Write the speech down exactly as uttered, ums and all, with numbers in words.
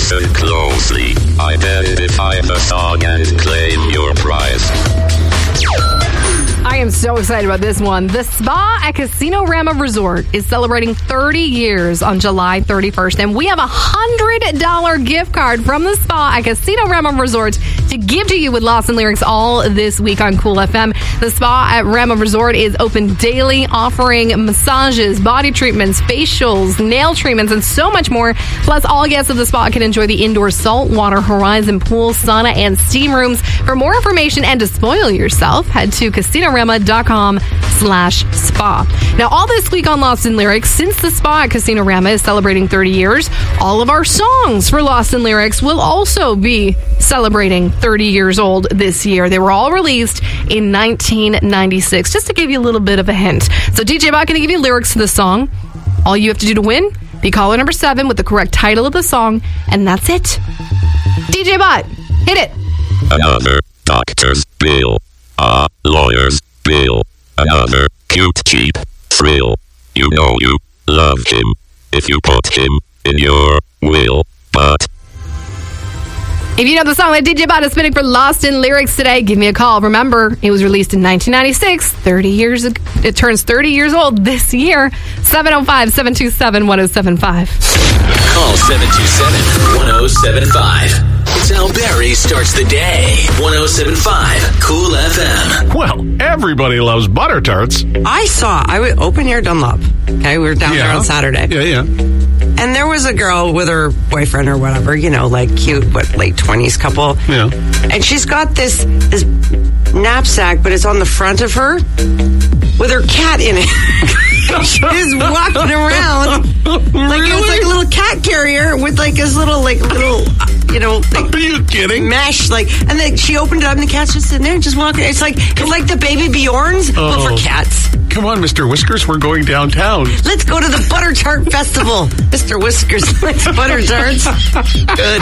Listen closely. Identify the song and claim your prize. I am so excited about this one. The spa at Casino Rama Resort is celebrating thirty years on July thirty-first, and we have a one hundred dollars gift card from the spa at Casino Rama Resort to give to you with Lost in Lyrics all this week on Cool F M. The spa at Rama Resort is open daily, offering massages, body treatments, facials, nail treatments, and so much more. Plus, all guests of the spa can enjoy the indoor saltwater horizon pool, sauna, and steam rooms. For more information and to spoil yourself, head to casinorama.com slash spa. Now, all this week on Lost in Lyrics, since the spa at Casino Rama is celebrating thirty years, all of our songs for Lost in Lyrics will also be celebrating thirty years old this year. They were all released in nineteen ninety-six, just to give you a little bit of a hint. So D J Bot going to give you lyrics to the song. All you have to do to win, be caller number seven with the correct title of the song, and that's it. D J Bot, hit it. Another doctor's bill. A lawyer's bill. Another cute cheap thrill. You know you love him if you put him in your will, but... If you know the song that D J Bot is spinning for Lost in Lyrics today, give me a call. Remember, it was released in nineteen ninety-six, thirty years ago. It turns thirty years old this year. seven oh five, seven two seven, one oh seven five. Call seven two seven, one oh seven five. It's how Barry starts the day. one oh seven five Cool F M. Well, everybody loves butter tarts. I saw, I was open air Dunlop. Okay, we were down Yeah. there on Saturday. Yeah, yeah. And there was a girl with her boyfriend or whatever, you know, like cute, what, late twenties couple. Yeah. And she's got this this knapsack, but it's on the front of her with her cat in it. She's walking around like it was like a little cat carrier with like this little, like, little, you know, like, Are you kidding? mesh, like, and then she opened it up and the cat's just sitting there and just walking. It's like, it's like the baby Bjorns, but Oh. for cats. Come on, Mister Whiskers, we're going downtown. Let's go to the Butter Tart Festival. Mister Whiskers likes butter tarts. Good.